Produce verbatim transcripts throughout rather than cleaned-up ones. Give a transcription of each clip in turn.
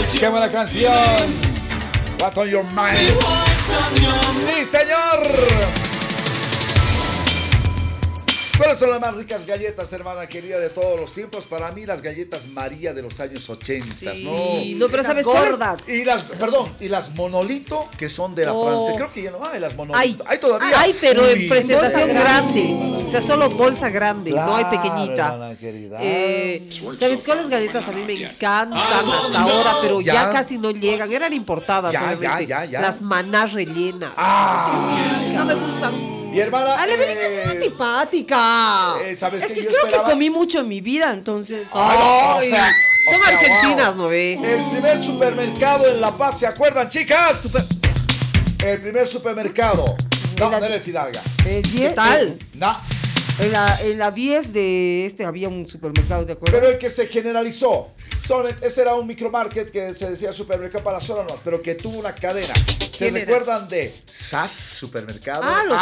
¡Qué buena canción! What's on your mind? ¡Sí, señor! ¿Cuáles son las más ricas galletas, hermana querida, de todos los tiempos? Para mí, las galletas María de los años ochenta, sí, ¿no? no, pero ¿sabes gordas? Y las, perdón, y las Monolito, que son de la oh. Francia. Creo que ya no hay las Monolito. Hay, hay todavía. Hay, pero Uy. en presentación grande. grande. O sea, solo bolsa grande, claro, no hay pequeñita. Eh, ¿Sabes cuáles galletas a mí me encantan hasta ahora, pero ya, ya casi no llegan? Eran importadas, ya, obviamente. Ya, ya, ya. Las manás rellenas. Ah. No me gustan. Mi hermana. Ale, eh, es muy antipática. Eh, ¿sabes es que que yo creo esperaba? que comí mucho en mi vida, entonces. Ay, no, o sea, son o sea, argentinas, wow. ¿no ve? El primer supermercado en La Paz, ¿se acuerdan, chicas? Super... El primer supermercado. No, la... no era el Fidalga. El diez, ¿Qué tal? El... No. En la, en la diez de este había un supermercado, ¿te acuerdas? Pero el que se generalizó. Son, ese era un micromarket que se decía supermercado para la zona norte, pero que tuvo una cadena. ¿Se recuerdan era? de S A S Supermercado? Ah, los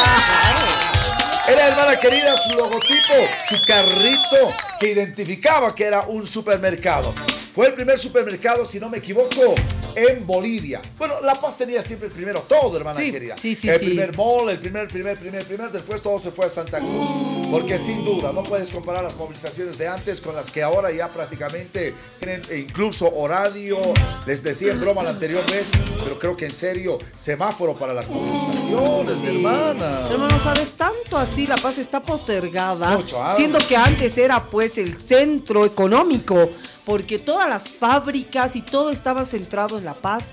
ah, S A S. Era, hermana querida, su logotipo, su carrito que identificaba que era un supermercado. Fue el primer supermercado, si no me equivoco, en Bolivia. Bueno, La Paz tenía siempre el primero todo, hermana sí, querida. Sí, sí, el sí. primer mall, el primer, primer, primer, primer, después todo se fue a Santa Cruz. Porque sin duda, no puedes comparar las movilizaciones de antes con las que ahora ya prácticamente tienen incluso horario. Les decía en broma la anterior vez, pero creo que en serio, semáforo para las movilizaciones, sí. hermana. Hermano, ¿sabes? Tanto así La Paz está postergada, Mucho, ¿ah? siendo que antes era pues el centro económico, porque todas las fábricas y todo estaba centrado en La Paz.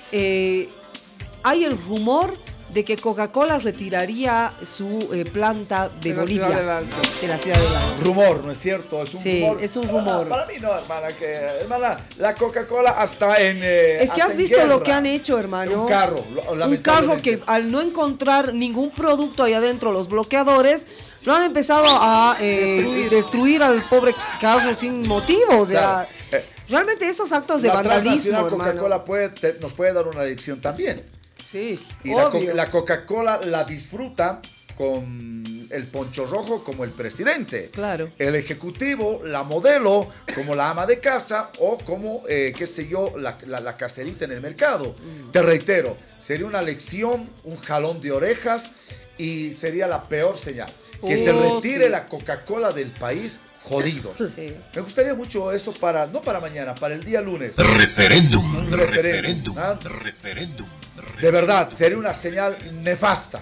Eh, hay el rumor de que Coca-Cola retiraría su eh, planta de, de Bolivia, la de la ciudad del Alto. Rumor, ¿no es cierto? Es un sí, rumor. es un rumor. Para, para mí no, hermana, que hermana, la Coca-Cola hasta en eh, Es que has visto guerra. lo que han hecho, hermano. Un carro, un carro que al no encontrar ningún producto ahí adentro, los bloqueadores lo han empezado a eh, destruir. destruir al pobre carro sin motivo. O sea, claro. eh, realmente esos actos de vandalismo, hermano. Coca-Cola puede, te, nos puede dar una adicción también. Sí, y obvio. La, la Coca-Cola la disfruta con el poncho rojo como el presidente. Claro. El ejecutivo, la modelo, como la ama de casa o como, eh, qué sé yo, la, la, la caserita en el mercado. Mm. Te reitero, sería una lección, un jalón de orejas y sería la peor señal. Que oh, se retire sí. la Coca-Cola del país. Jodidos. Sí. Me gustaría mucho eso para, no para mañana, para el día lunes. Referéndum. Un referéndum. ¿Ah? Referéndum. De verdad, sería una señal nefasta.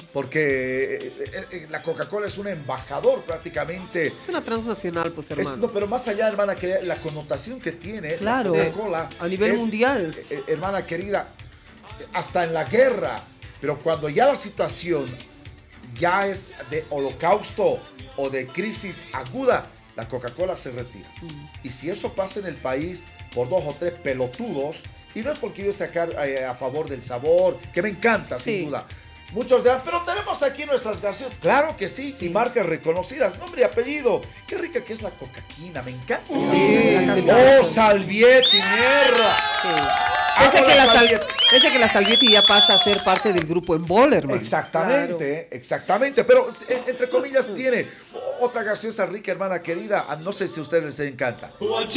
Porque eh, eh, la Coca-Cola es un embajador prácticamente. Es una transnacional, pues, hermano. Es, no, pero más allá, hermana, que la connotación que tiene claro, la Coca-Cola. A nivel es, mundial. Eh, hermana querida, hasta en la guerra. Pero cuando ya la situación ya es de holocausto o de crisis aguda, la Coca-Cola se retira. Mm. Y si eso pasa en el país por dos o tres pelotudos, y no es porque yo esté acá eh, a favor del sabor, que me encanta, sí. sin duda. Muchos dirán, pero tenemos aquí nuestras gaseosas. Claro que sí, sí, y marcas reconocidas, nombre y apellido. Qué rica que es la cocaquina, me encanta. Sí, oh, Salvietti, mierda. Sí. Ese que, la Salvietti. Ese que la Salvietti ya pasa a ser parte del grupo Embol, hermano. Exactamente, claro. exactamente. Pero entre comillas tiene otra gaseosa rica, hermana querida. No sé si a ustedes les encanta.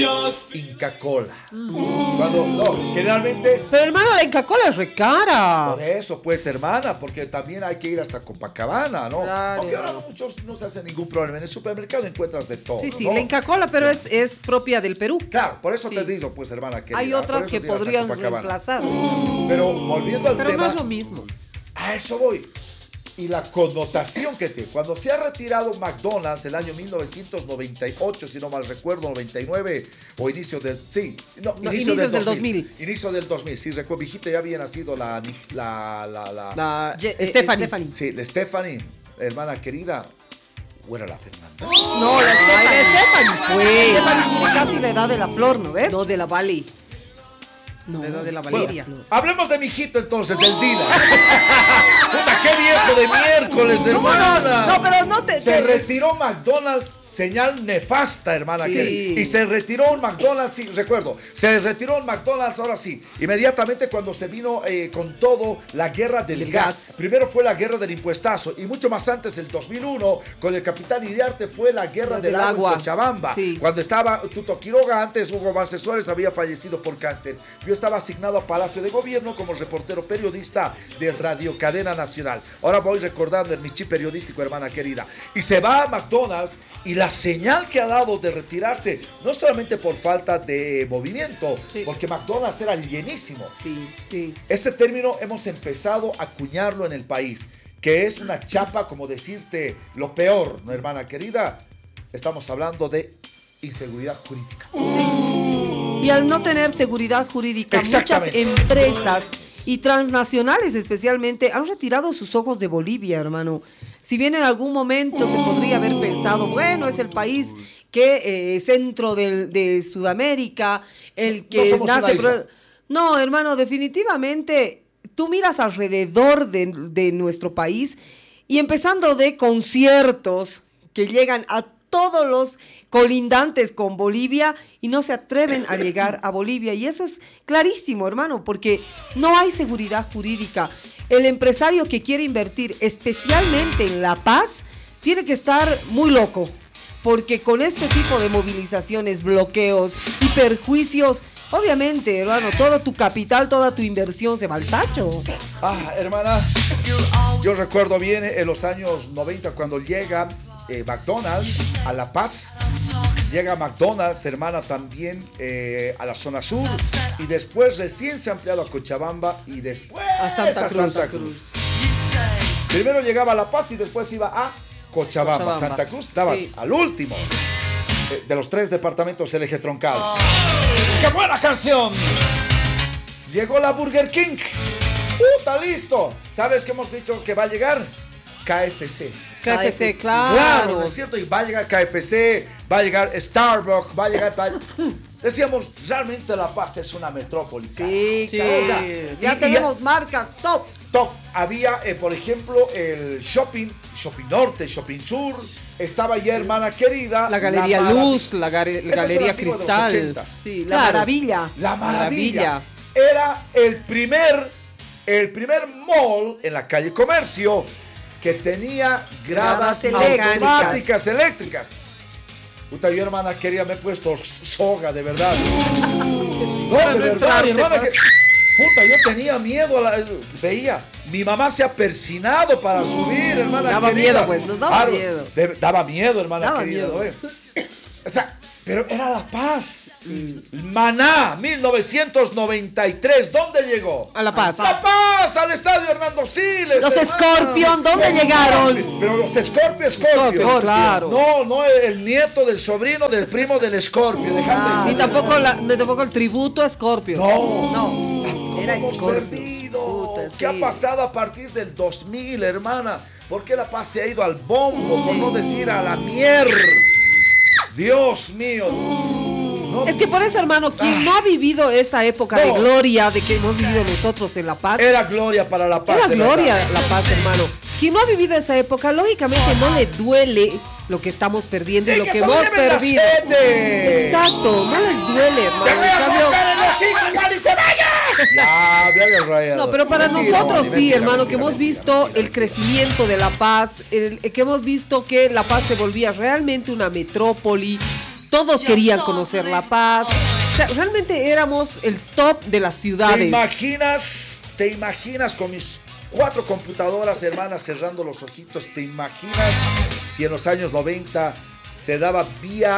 Inca Cola. Mm. Cuando, no, generalmente. Pero hermano, la Inca Cola es re cara. Por eso, pues, hermana, porque también hay que ir hasta Copacabana, ¿no? Claro. Aunque ahora muchos no se hace ningún problema. En el supermercado encuentras de todo. Sí, sí, ¿no? la Inca Cola, pero es, es propia del Perú. Claro, por eso sí. te digo, pues, hermana querida. Hay otras que podrían reemplazar. Pero volviendo al pero tema. Pero no es lo mismo. A eso voy. Y la connotación que tiene. Cuando se ha retirado McDonald's el año mil novecientos noventa y ocho, si no mal recuerdo, noventa y nueve, o inicio del... Sí, no, no inicio inicios del dos mil. Inicio del dos mil. Si recuerdo, viejita, ya había nacido la... La... La... La... la eh, Stephanie. Stephanie. Sí, la Stephanie, hermana querida. ¿O era la Fernanda? No, la Stephanie. La Stephanie. Pues. Stephanie tiene casi la edad de la flor, ¿no ves? No, de la Valley. No, la edad de la Valeria. Bueno, hablemos de mi hijito entonces, del Dila. Puta, qué viejo de miércoles, hermana. No, no, pero no te... Se te... retiró McDonald's, señal nefasta, hermana. Sí. Que, y se retiró un McDonald's, sí, recuerdo. Se retiró un McDonald's, ahora sí. Inmediatamente cuando se vino eh, con todo la guerra del, del gas. gas. Primero fue la guerra del impuestazo. Y mucho más antes, el dos mil uno, con el capitán Iriarte, fue la guerra del, del agua en Cochabamba. Sí. Cuando estaba Tuto Quiroga, antes Hugo Vance Suárez había fallecido por cáncer. Yo estaba asignado a Palacio de Gobierno como reportero periodista de Radio Cadena Nacional. Ahora voy recordando el michi periodístico, hermana querida. Y se va a McDonald's y la señal que ha dado de retirarse, no solamente por falta de movimiento, sí. porque McDonald's era llenísimo. Sí, sí. Ese término hemos empezado a acuñarlo en el país, que es una chapa, como decirte lo peor, ¿no, hermana querida? Estamos hablando de inseguridad jurídica. Sí. Y al no tener seguridad jurídica, muchas empresas y transnacionales especialmente han retirado sus ojos de Bolivia, hermano. Si bien en algún momento se podría haber pensado, bueno, es el país que eh, centro del, de Sudamérica, el que no nace... Pro... No, hermano, definitivamente tú miras alrededor de, de nuestro país y empezando de conciertos que llegan a todos los colindantes con Bolivia y no se atreven a llegar a Bolivia. Y eso es clarísimo, hermano, porque no hay seguridad jurídica. El empresario que quiere invertir especialmente en La Paz tiene que estar muy loco, porque con este tipo de movilizaciones, bloqueos y perjuicios, obviamente, hermano, todo tu capital, toda tu inversión se va al tacho. Ah, hermana, yo recuerdo bien en los años noventa cuando llega eh, McDonald's a La Paz. Llega McDonald's, hermana, también eh, a la zona sur. Y después recién se ha ampliado a Cochabamba y después a Santa, a Cruz. Santa Cruz. Primero llegaba a La Paz y después iba a Cochabamba. Cochabamba. Santa Cruz estaba sí. al último de los tres departamentos del eje troncal. Oh. ¡Qué buena canción! Llegó la Burger King. ¡Puta, listo! ¿Sabes qué hemos dicho que va a llegar? K F C. K F C, claro. Claro, ¿no es cierto? Y va a llegar K F C, va a llegar Starbucks, va a llegar... Va a... Decíamos, realmente La Paz es una metrópoli. Sí, sí. Ya, ya tenemos ya, marcas top. Top. Había, eh, por ejemplo, el Shopping, Shopping Norte, Shopping Sur. Estaba ya, hermana querida, la Galería la Luz, la, gar la Galería Cristal. Sí, la claro. Maravilla. La Maravilla. Era el primer, el primer mall en la calle Comercio que tenía gradas, gradas automáticas eléctricas. Puta, yo, hermana querida, me he puesto soga, de verdad. No, de verdad, mi hermana que... Puta, yo tenía miedo, a la... veía, mi mamá se ha persinado para subir, hermana daba querida. Daba miedo, pues, nos daba claro, miedo. De, daba miedo, hermana daba querida. Miedo. ¿No? O sea, pero era La Paz. Sí. Maná, mil novecientos noventa y tres, ¿dónde llegó? A La Paz. La Paz, al estadio Hernando Siles. Los Scorpion, ¿dónde los llegaron? Scorpion. Pero los Scorpion, Scorpion. Scorpion, claro. No, no el nieto del sobrino del primo del Scorpion. Ah, y tampoco, la, tampoco el tributo a Scorpion. No, no. Era Scorpion. Puta, ¿qué sí. ha pasado a partir del dos mil, hermana? ¿Por qué La Paz se ha ido al bombo? Por no decir a la mierda. Dios mío. No. Es que por eso, hermano, quien ah. no ha vivido esta época no. de gloria de que hemos vivido nosotros en La Paz. Era gloria para La Paz. Era gloria verdad. La Paz, hermano. Quien no ha vivido esa época, lógicamente no le duele lo que estamos perdiendo y sí, lo que, que hemos perdido. Exacto, no les duele, hermano. ¡Te voy a sacar en los hijos y se vaya! Ya, ya, rayado. No, pero para mentira, nosotros no, sí, mentira, hermano, mentira, que hemos mentira, visto mentira, el crecimiento de La Paz, el, que hemos visto que La Paz se volvía realmente una metrópoli. Todos querían conocer La Paz. O sea, realmente éramos el top de las ciudades. ¿Te imaginas? ¿Te imaginas con mis cuatro computadoras, hermanas, cerrando los ojitos? ¿Te imaginas si en los años noventa se daba vía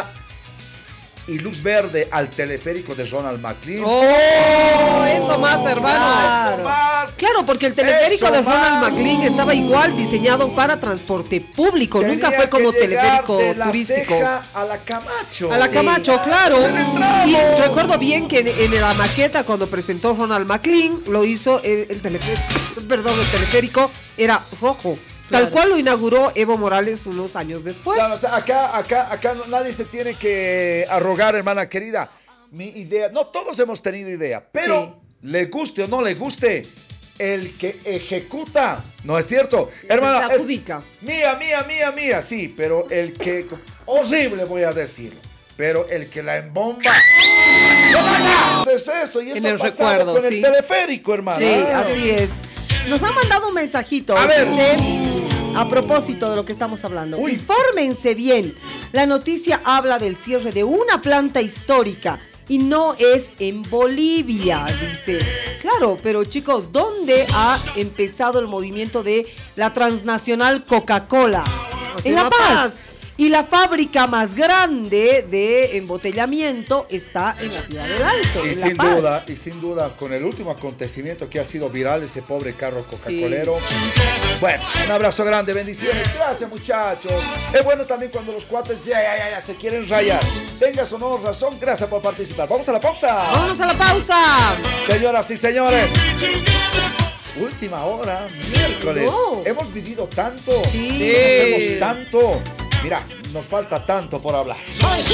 y luz verde al teleférico de Ronald McLean? ¡Oh! Eso más, hermano. Claro, eso más, claro, porque el teleférico de Ronald más. McLean estaba igual diseñado para transporte público. Tenía Nunca fue como teleférico de la turístico. Ceja a la Camacho. A la Camacho, sí. claro. Y recuerdo bien que en, en la maqueta, cuando presentó Ronald McLean, lo hizo el, el teleférico, perdón, el teleférico era rojo. Claro. Tal cual lo inauguró Evo Morales unos años después. Claro, o sea, acá, acá, acá nadie se tiene que arrogar, hermana querida. mi idea, no todos hemos tenido idea, pero sí. Le guste o no le guste, el que ejecuta, ¿no es cierto? Hermana, se adjudica. Mía, mía, mía, mía, sí, pero el que, horrible voy a decirlo, pero el que la embomba. ¿Qué pasa? Es esto y esto en el recuerdo, con sí. el teleférico, hermano. Sí, así es. Nos han mandado un mensajito. A ver. A propósito de lo que estamos hablando. Uy. Infórmense bien. La noticia habla del cierre de una planta histórica y no es en Bolivia, dice. Claro, pero chicos, ¿dónde ha empezado el movimiento de la transnacional Coca-Cola? En La Paz. Y la fábrica más grande de embotellamiento está en la ciudad del Alto. Y en sin La Paz. duda, y sin duda, con el último acontecimiento que ha sido viral, ese pobre carro coca-colero. Sí. Bueno, un abrazo grande, bendiciones. Gracias, muchachos. Es bueno también cuando los cuates ya, ya, ya, ya se quieren rayar. Tengas o no razón, gracias por participar. Vamos a la pausa. Vamos a la pausa. Señoras y señores. Última hora, miércoles. No. Hemos vivido tanto. Sí. Hacemos tanto. Mira, nos falta tanto por hablar.